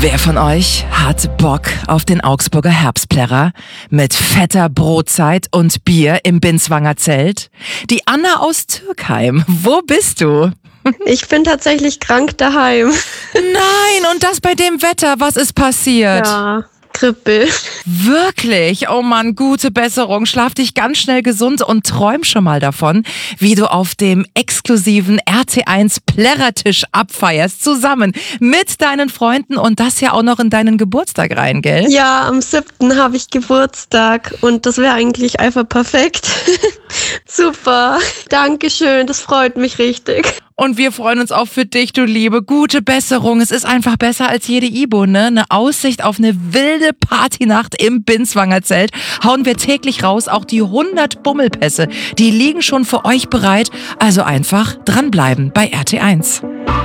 Wer von euch hat Bock auf den Augsburger Herbstplärrer mit fetter Brotzeit und Bier im Binswanger Zelt? Die Anna aus Türkheim, wo bist du? Ich bin tatsächlich krank daheim. Nein, und das bei dem Wetter, was ist passiert? Ja, Grippe. Wirklich? Oh Mann, gute Besserung. Schlaf dich ganz schnell gesund und träum schon mal davon, wie du auf dem exklusiven RT1 Plärrertisch abfeierst, zusammen mit deinen Freunden und das ja auch noch in deinen Geburtstag rein, gell? Ja, am 7. habe ich Geburtstag und das wäre eigentlich einfach perfekt. Super. Dankeschön, das freut mich richtig. Und wir freuen uns auch für dich, du Liebe. Gute Besserung. Es ist einfach besser als jede Ibo, ne? Eine Aussicht auf eine wilde Partynacht im Binswanger Zelt hauen wir täglich raus. Auch die 100 Bummelpässe, die liegen schon für euch bereit. Also einfach dranbleiben bei RT1.